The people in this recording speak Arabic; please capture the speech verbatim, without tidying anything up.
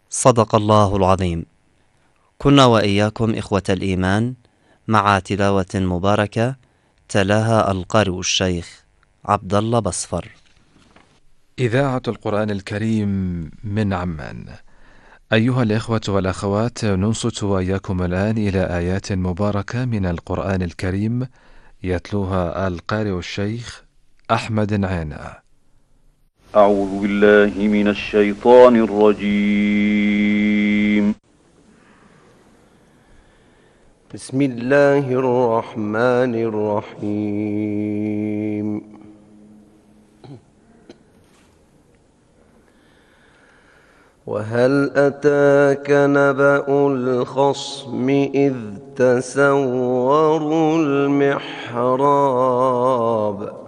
صدق الله العظيم. كنا وإياكم إخوة الإيمان مع تلاوة مباركة تلاها القارئ الشيخ عبد الله بصفر. إذاعة القرآن الكريم من عمان. أيها الإخوة والأخوات، ننصت وإياكم الآن إلى آيات مباركة من القرآن الكريم يتلوها القارئ الشيخ أحمد عينة. أعوذ بالله من الشيطان الرجيم. بسم الله الرحمن الرحيم. وهل أتاك نبأ الخصم إذ تسوروا المحراب